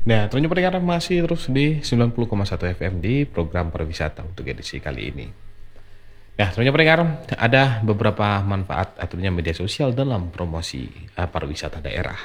Nah, tentunya pendengar masih terus di 90,1 FM di program pariwisata untuk edisi kali ini. Nah, tentunya pendengar ada beberapa manfaat tentunya media sosial dalam promosi pariwisata daerah.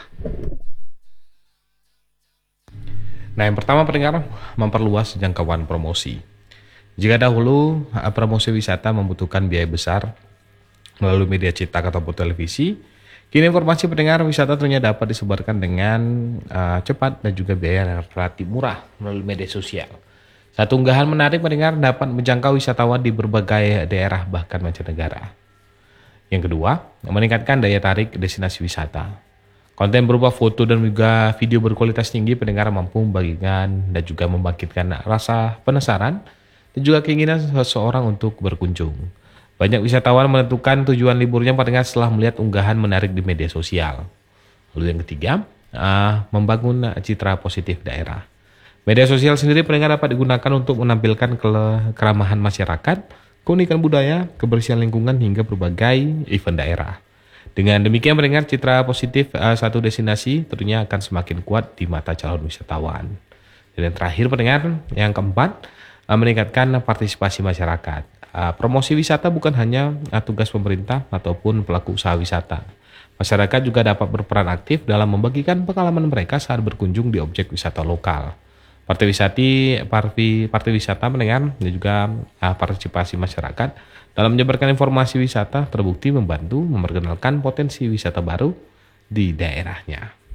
Nah, yang pertama pendengar memperluas jangkauan promosi. Jika dahulu promosi wisata membutuhkan biaya besar melalui media cetak ataupun televisi, kini informasi pendengar wisata ternyata dapat disebarkan dengan cepat dan juga biaya yang relatif murah melalui media sosial. Satu unggahan menarik pendengar dapat menjangkau wisatawan di berbagai daerah bahkan mancanegara. Yang kedua, meningkatkan daya tarik destinasi wisata. Konten berupa foto dan juga video berkualitas tinggi pendengar mampu membagikan dan juga membangkitkan rasa penasaran dan juga keinginan seseorang untuk berkunjung. Banyak wisatawan menentukan tujuan liburnya pendengar setelah melihat unggahan menarik di media sosial. Lalu yang ketiga, membangun citra positif daerah. Media sosial sendiri pendengar dapat digunakan untuk menampilkan keramahan masyarakat, keunikan budaya, kebersihan lingkungan hingga berbagai event daerah. Dengan demikian mendengar citra positif satu destinasi tentunya akan semakin kuat di mata calon wisatawan. Dan yang terakhir pendengar, yang keempat, meningkatkan partisipasi masyarakat. Promosi wisata bukan hanya tugas pemerintah ataupun pelaku usaha wisata. Masyarakat juga dapat berperan aktif dalam membagikan pengalaman mereka saat berkunjung di objek wisata lokal. Parti wisata mendengar dan juga partisipasi masyarakat dalam menyebarkan informasi wisata terbukti membantu memperkenalkan potensi wisata baru di daerahnya.